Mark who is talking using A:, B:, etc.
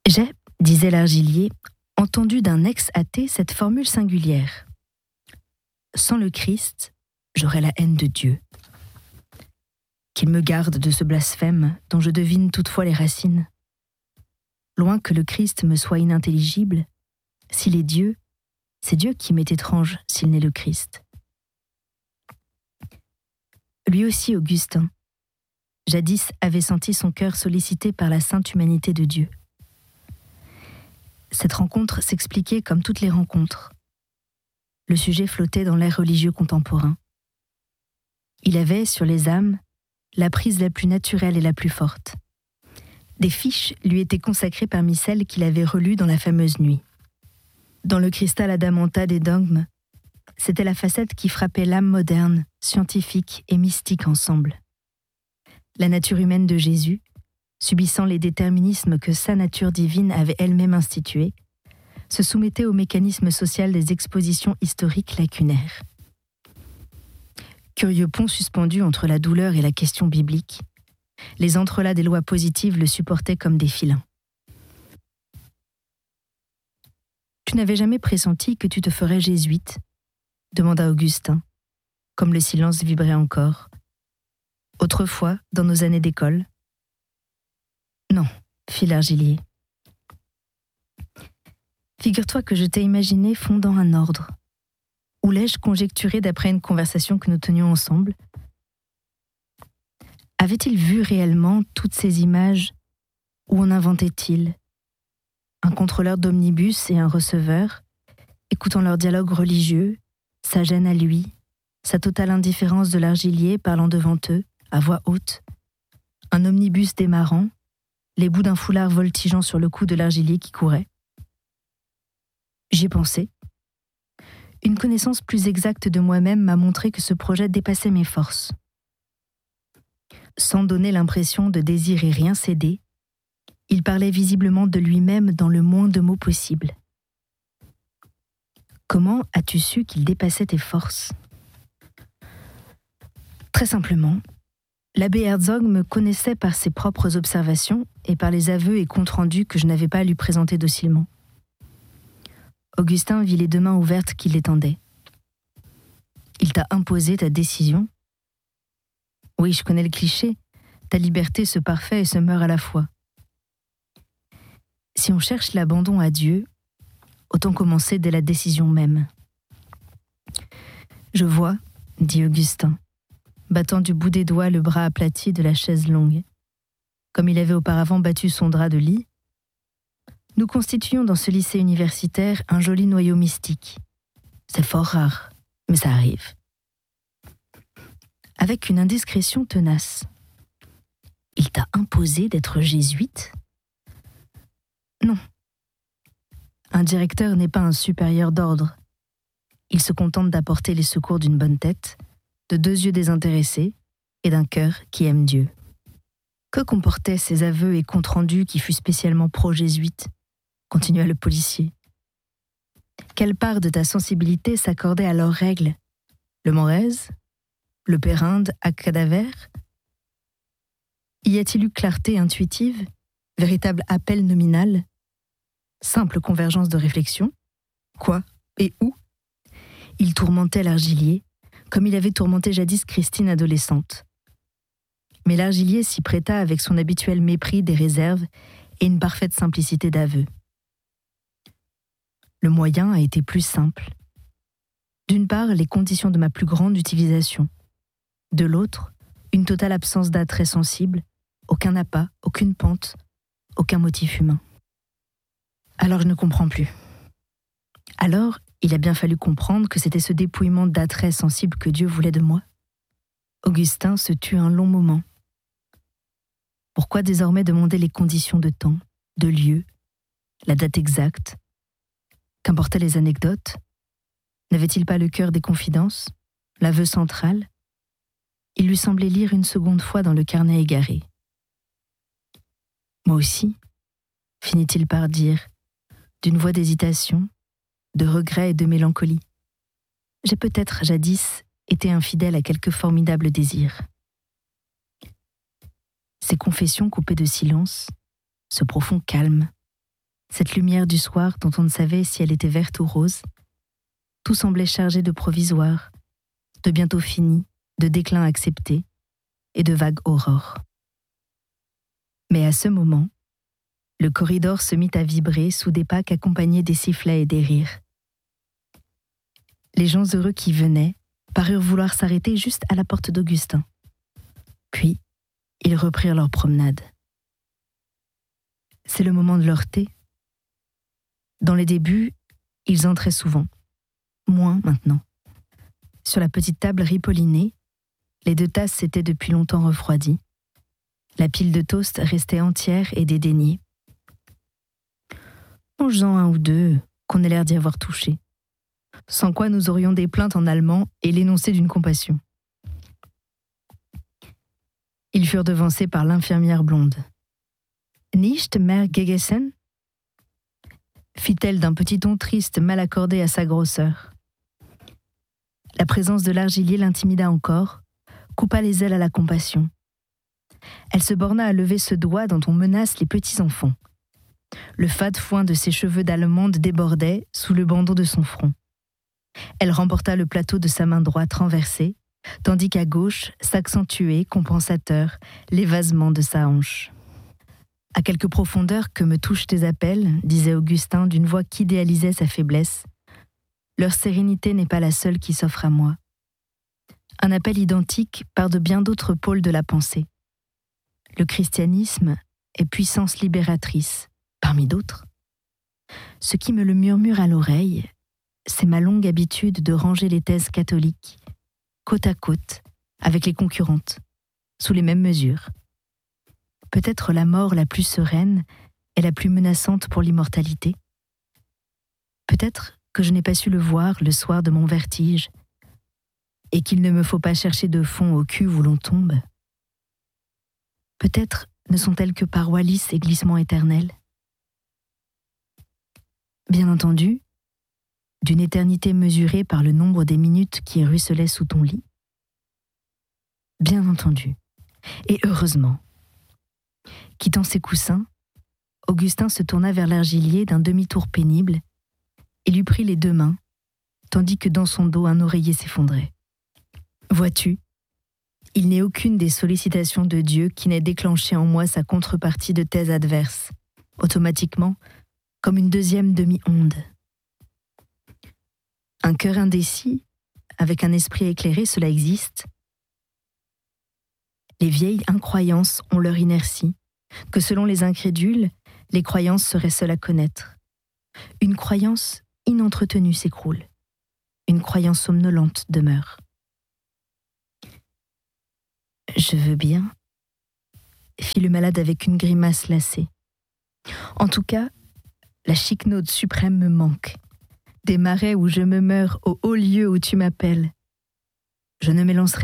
A: J'ai, disait l'Argilier, entendu d'un ex-athée cette formule singulière. Sans le Christ, j'aurais la haine de Dieu. Qu'il me garde de ce blasphème dont je devine toutefois les racines. Loin que le Christ me soit inintelligible, s'il est Dieu, c'est Dieu qui m'est étrange s'il n'est le Christ. Lui aussi, Augustin, jadis avait senti son cœur sollicité par la sainte humanité de Dieu. Cette rencontre s'expliquait comme toutes les rencontres. Le sujet flottait dans l'air religieux contemporain. Il avait, sur les âmes, la prise la plus naturelle et la plus forte. Des fiches lui étaient consacrées parmi celles qu'il avait relues dans la fameuse nuit. Dans le cristal adamanta des dogmes, c'était la facette qui frappait l'âme moderne, scientifique et mystique ensemble. La nature humaine de Jésus, subissant les déterminismes que sa nature divine avait elle-même institués, se soumettait au mécanisme social des expositions historiques lacunaires. Curieux pont suspendu entre la douleur et la question biblique, les entrelacs des lois positives le supportaient comme des filins. « Tu n'avais jamais pressenti que tu te ferais jésuite ?» demanda Augustin, comme le silence vibrait encore. « Autrefois, dans nos années d'école ?»« Non, » fit l'Argilier. « Figure-toi que je t'ai imaginé fondant un ordre. Où l'ai-je conjecturé d'après une conversation que nous tenions ensemble ? Avait-il vu réellement toutes ces images ? Ou en inventait-il ? Un contrôleur d'omnibus et un receveur, écoutant leur dialogue religieux, sa gêne à lui, sa totale indifférence de l'Argilier parlant devant eux, à voix haute, un omnibus démarrant, les bouts d'un foulard voltigeant sur le cou de l'Argilier qui courait. J'y ai pensé. Une connaissance plus exacte de moi-même m'a montré que ce projet dépassait mes forces. Sans donner l'impression de désirer rien céder, il parlait visiblement de lui-même dans le moins de mots possible. Comment as-tu su qu'il dépassait tes forces ? Très simplement, l'abbé Herzog me connaissait par ses propres observations et par les aveux et comptes rendus que je n'avais pas à lui présenter docilement. Augustin vit les deux mains ouvertes qui l'étendaient. Il t'a imposé ta décision ? Oui, je connais le cliché. Ta liberté se parfait et se meurt à la fois. Si on cherche l'abandon à Dieu, autant commencer dès la décision même. Je vois, dit Augustin, battant du bout des doigts le bras aplati de la chaise longue. Comme il avait auparavant battu son drap de lit, nous constituons dans ce lycée universitaire un joli noyau mystique. C'est fort rare, mais ça arrive. Avec une indiscrétion tenace. Il t'a imposé d'être jésuite ? Non. Un directeur n'est pas un supérieur d'ordre. Il se contente d'apporter les secours d'une bonne tête, de deux yeux désintéressés et d'un cœur qui aime Dieu. Que comportaient ces aveux et comptes rendus qui fut spécialement pro-jésuite ? Continua le policier. Quelle part de ta sensibilité s'accordait à leurs règles ? Le Morez ? Le Périnde à cadaver ? Y a-t-il eu clarté intuitive ? Véritable appel nominal ? Simple convergence de réflexion ? Quoi ? Et où ? Il tourmentait l'Argilier, comme il avait tourmenté jadis Christine adolescente. Mais l'Argilier s'y prêta avec son habituel mépris des réserves et une parfaite simplicité d'aveu. Le moyen a été plus simple. D'une part, les conditions de ma plus grande utilisation. De l'autre, une totale absence d'attrait sensible, aucun appât, aucune pente, aucun motif humain. Alors je ne comprends plus. Alors, il a bien fallu comprendre que c'était ce dépouillement d'attrait sensible que Dieu voulait de moi. Augustin se tut un long moment. Pourquoi désormais demander les conditions de temps, de lieu, la date exacte ? Qu'importaient les anecdotes ? N'avait-il pas le cœur des confidences, l'aveu central ? Il lui semblait lire une seconde fois dans le carnet égaré. Moi aussi, finit-il par dire, d'une voix d'hésitation, de regret et de mélancolie. J'ai peut-être, jadis, été infidèle à quelque formidable désir. Ces confessions coupées de silence, ce profond calme, cette lumière du soir dont on ne savait si elle était verte ou rose, tout semblait chargé de provisoire, de bientôt fini, de déclin accepté et de vague aurore. Mais à ce moment, le corridor se mit à vibrer sous des pas qu'accompagnaient des sifflets et des rires. Les gens heureux qui venaient parurent vouloir s'arrêter juste à la porte d'Augustin. Puis, ils reprirent leur promenade. C'est le moment de leur thé. Dans les débuts, ils entraient souvent. Moins maintenant. Sur la petite table ripollinée, les 2 tasses s'étaient depuis longtemps refroidies. La pile de toast restait entière et dédaignée. Mange-en 1 ou 2, qu'on ait l'air d'y avoir touché. Sans quoi nous aurions des plaintes en allemand et l'énoncé d'une compassion. Ils furent devancés par l'infirmière blonde. « Nicht mehr gegessen » fit-elle d'un petit ton triste mal accordé à sa grosseur. La présence de l'argilier l'intimida encore, coupa les ailes à la compassion. Elle se borna à lever ce doigt dont on menace les petits-enfants. Le fade foin de ses cheveux d'allemande débordait sous le bandeau de son front. Elle remporta le plateau de sa main droite renversée, tandis qu'à gauche s'accentuait, compensateur, l'évasement de sa hanche. « À quelque profondeur que me touchent tes appels, disait Augustin d'une voix qu'idéalisait sa faiblesse, leur sérénité n'est pas la seule qui s'offre à moi. Un appel identique part de bien d'autres pôles de la pensée. Le christianisme est puissance libératrice, parmi d'autres. Ce qui me le murmure à l'oreille, c'est ma longue habitude de ranger les thèses catholiques, côte à côte, avec les concurrentes, sous les mêmes mesures. Peut-être la mort la plus sereine est la plus menaçante pour l'immortalité. Peut-être que je n'ai pas su le voir le soir de mon vertige, et qu'il ne me faut pas chercher de fond au cul où l'on tombe. Peut-être ne sont-elles que parois lisses et glissements éternels. Bien entendu, d'une éternité mesurée par le nombre des minutes qui ruisselaient sous ton lit. Bien entendu, et heureusement. Quittant ses coussins, Augustin se tourna vers l'argilier d'un demi-tour pénible et lui prit les 2 mains, tandis que dans son dos un oreiller s'effondrait. « Vois-tu, il n'est aucune des sollicitations de Dieu qui n'ait déclenché en moi sa contrepartie de thèse adverse, automatiquement, comme une 2e demi-onde. Un cœur indécis, avec un esprit éclairé, cela existe. Les vieilles incroyances ont leur inertie, que selon les incrédules, les croyances seraient seules à connaître. Une croyance inentretenue s'écroule. Une croyance somnolente demeure. « Je veux bien, » fit le malade avec une grimace lassée. « En tout cas, la chiquenaude suprême me manque. Des marais où je me meurs, au haut lieu où tu m'appelles. Je ne m'élancerai